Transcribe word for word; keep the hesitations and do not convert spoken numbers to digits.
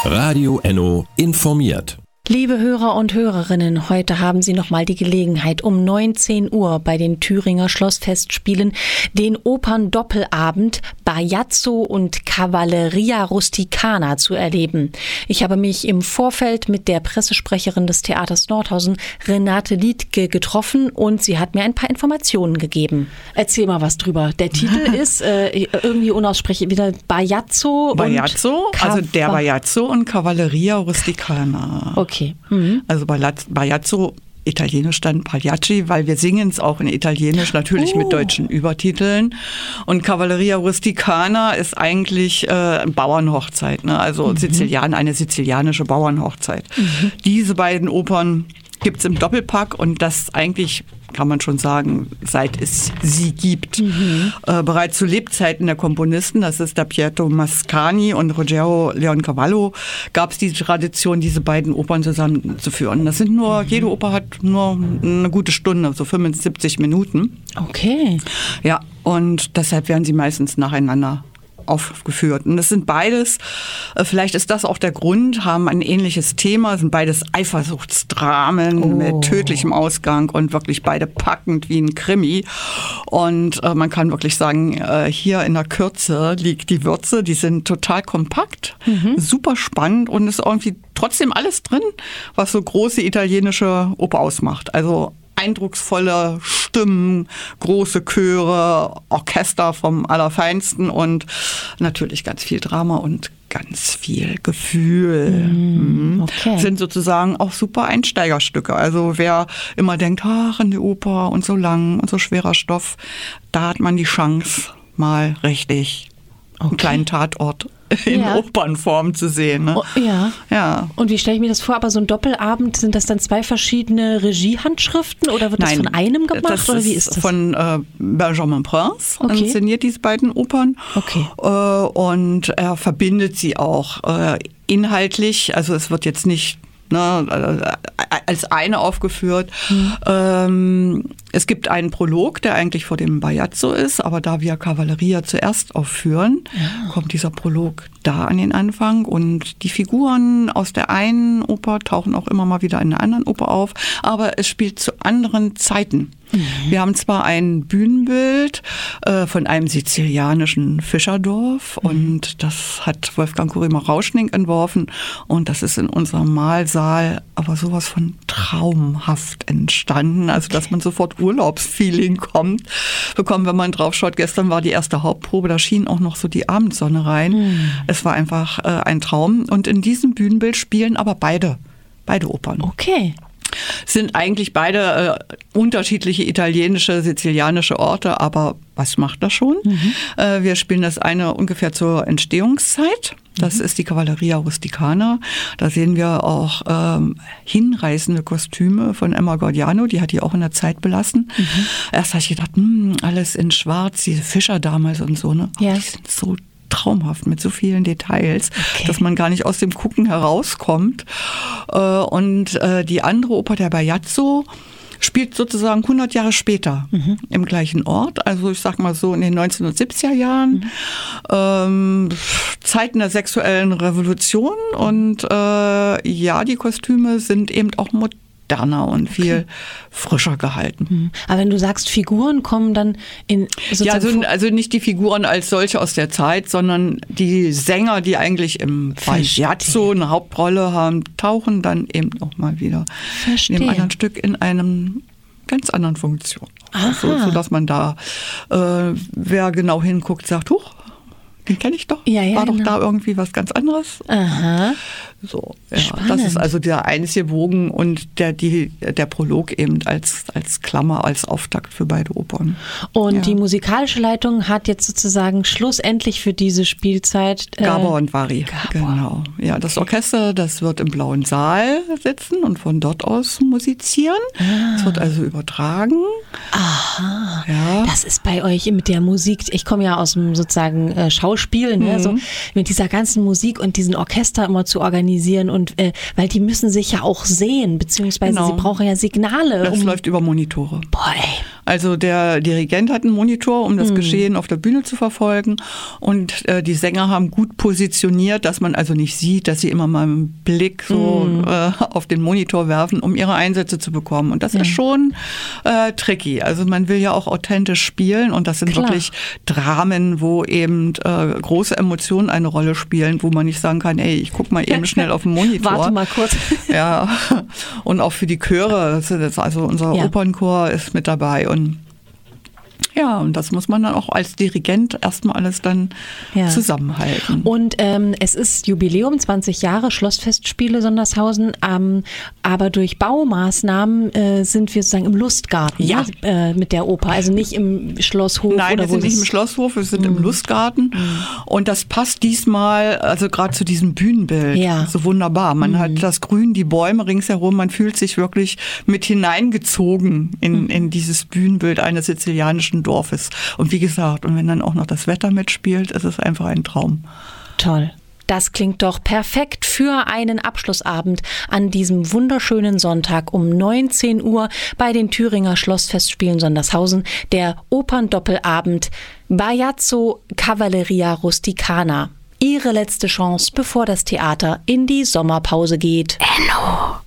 Radio Enno informiert. Liebe Hörer und Hörerinnen, heute haben Sie nochmal die Gelegenheit, um neunzehn Uhr bei den Thüringer Schlossfestspielen den Operndoppelabend Bajazzo und Cavalleria Rusticana zu erleben. Ich habe mich im Vorfeld mit der Pressesprecherin des Theaters Nordhausen, Renate Liedtke, getroffen und sie hat mir ein paar Informationen gegeben. Erzähl mal was drüber. Der Titel ist äh, irgendwie unaussprechlich, wieder Bajazzo. Bajazzo, und also der Bajazzo und Cavalleria Rusticana. Okay. Mhm. Also Bajazzo, italienisch dann Pagliacci, weil wir singen es auch in Italienisch, natürlich oh. mit deutschen Übertiteln. Und Cavalleria Rusticana ist eigentlich äh, Bauernhochzeit, ne? Also mhm. Sizilian, eine sizilianische Bauernhochzeit. Mhm. Diese beiden Opern gibt es im Doppelpack und das eigentlich, kann man schon sagen, seit es sie gibt. Mhm. Äh, bereits zu Lebzeiten der Komponisten, das ist der Pietro Mascagni und Ruggero Leoncavallo, gab es die Tradition, diese beiden Opern zusammenzuführen. Das sind nur, mhm. jede Oper hat nur eine gute Stunde, so fünfundsiebzig Minuten. Okay. Ja, und deshalb werden sie meistens nacheinander aufgeführt. Und das sind beides, vielleicht ist das auch der Grund, haben ein ähnliches Thema, sind beides Eifersuchtsdramen oh. mit tödlichem Ausgang und wirklich beide packend wie ein Krimi. Und äh, man kann wirklich sagen, äh, hier in der Kürze liegt die Würze, die sind total kompakt, mhm. super spannend und ist irgendwie trotzdem alles drin, was so große italienische Oper ausmacht. Also eindrucksvolle Stimmen, große Chöre, Orchester vom Allerfeinsten und natürlich ganz viel Drama und ganz viel Gefühl. Mm, okay. Sind sozusagen auch super Einsteigerstücke. Also wer immer denkt, ach, in die Oper und so lang und so schwerer Stoff, da hat man die Chance, mal richtig okay. einen kleinen Tatort in ja. Opernform zu sehen. Ne? Oh, ja. ja. Und wie stelle ich mir das vor? Aber so ein Doppelabend, sind das dann zwei verschiedene Regiehandschriften oder wird Nein, das von einem gemacht? Das oder ist wie ist das? Von äh, Benjamin Prince, okay. inszeniert diese beiden Opern. Okay. Äh, und er verbindet sie auch äh, inhaltlich. Also es wird jetzt nicht Ne, als eine aufgeführt. Mhm. Ähm, es gibt einen Prolog, der eigentlich vor dem Bajazzo ist, aber da wir Cavalleria zuerst aufführen, ja. kommt dieser Prolog da an den Anfang und die Figuren aus der einen Oper tauchen auch immer mal wieder in einer anderen Oper auf, aber es spielt zu anderen Zeiten. Mhm. Wir haben zwar ein Bühnenbild äh, von einem sizilianischen Fischerdorf mhm. und das hat Wolfgang Kurima-Rauschning entworfen und das ist in unserem Mahlsaal aber sowas von traumhaft entstanden, also dass man sofort Urlaubsfeeling kommt, bekommt, wenn man drauf schaut. Gestern war die erste Hauptprobe, da schien auch noch so die Abendsonne rein. Mhm. Es war einfach äh, ein Traum und in diesem Bühnenbild spielen aber beide, beide Opern. Okay. Sind eigentlich beide äh, unterschiedliche italienische, sizilianische Orte, aber was macht das schon? Mhm. Äh, wir spielen das eine ungefähr zur Entstehungszeit. Das mhm. ist die Cavalleria Rusticana. Da sehen wir auch ähm, hinreißende Kostüme von Emma Gordiano, die hat die auch in der Zeit belassen. Mhm. Erst habe ich gedacht, hm, alles in schwarz, diese Fischer damals und so, ne? Ja. Die sind so traumhaft mit so vielen Details, okay. dass man gar nicht aus dem Gucken herauskommt. Und die andere Oper, der Bajazzo, spielt sozusagen hundert Jahre später mhm. im gleichen Ort. Also ich sag mal so in den neunzehnhundertsiebziger Jahren. Mhm. Ähm, Zeiten der sexuellen Revolution. Und äh, ja, die Kostüme sind eben auch modern. Und viel okay. frischer gehalten. Aber wenn du sagst, Figuren kommen dann in Ja, also, also nicht die Figuren als solche aus der Zeit, sondern die Sänger, die eigentlich im Bajazzo eine Hauptrolle haben, tauchen dann eben auch mal wieder Verstehe. in einem anderen Stück in einem ganz anderen Funktion. Also, sodass man da, äh, wer genau hinguckt, sagt, huch, den kenne ich doch. Ja, ja, War doch genau. da irgendwie was ganz anderes. Aha. So, ja, das ist also der einzige Bogen und der, die, der Prolog eben als, als Klammer, als Auftakt für beide Opern. Und ja. die musikalische Leitung hat jetzt sozusagen schlussendlich für diese Spielzeit äh, Gabor und Vari. Gabor. Genau. Ja, das Okay. Orchester, das wird im Blauen Saal sitzen und von dort aus musizieren. Es Ah. wird also übertragen. Aha. Ja. Das ist bei euch mit der Musik, ich komme ja aus dem sozusagen äh, Schauspiel, ne, Mhm. so mit dieser ganzen Musik und diesen Orchester immer zu organisieren und äh, weil die müssen sich ja auch sehen, beziehungsweise Genau. sie brauchen ja Signale. Das um läuft über Monitore. Boah, ey. Also der Dirigent hat einen Monitor, um das mhm. Geschehen auf der Bühne zu verfolgen. Und äh, die Sänger haben gut positioniert, dass man also nicht sieht, dass sie immer mal einen Blick so mhm. äh, auf den Monitor werfen, um ihre Einsätze zu bekommen. Und das ja. ist schon äh, tricky. Also man will ja auch authentisch spielen und das sind Klar. wirklich Dramen, wo eben äh, große Emotionen eine Rolle spielen, wo man nicht sagen kann, ey, ich guck mal eben schnell auf den Monitor. Warte mal kurz. Ja, und auch für die Chöre, also unser ja. Opernchor ist mit dabei und ja, und das muss man dann auch als Dirigent erstmal alles dann ja. zusammenhalten. Und ähm, es ist Jubiläum, zwanzig Jahre Schlossfestspiele Sondershausen, ähm, aber durch Baumaßnahmen äh, sind wir sozusagen im Lustgarten ja. ne, äh, mit der Oper, also nicht im Schlosshof. Nein, oder wir wo sind nicht im Schlosshof, wir sind mhm. im Lustgarten mhm. und das passt diesmal, also gerade zu diesem Bühnenbild, ja. so wunderbar. Man mhm. hat das Grün, die Bäume ringsherum, man fühlt sich wirklich mit hineingezogen in, mhm. in dieses Bühnenbild eines sizilianischen Dorfes. Und wie gesagt, und wenn dann auch noch das Wetter mitspielt, ist es einfach ein Traum. Toll. Das klingt doch perfekt für einen Abschlussabend an diesem wunderschönen Sonntag um neunzehn Uhr bei den Thüringer Schlossfestspielen Sondershausen, der Operndoppelabend Bajazzo Cavalleria Rusticana. Ihre letzte Chance, bevor das Theater in die Sommerpause geht. Enno.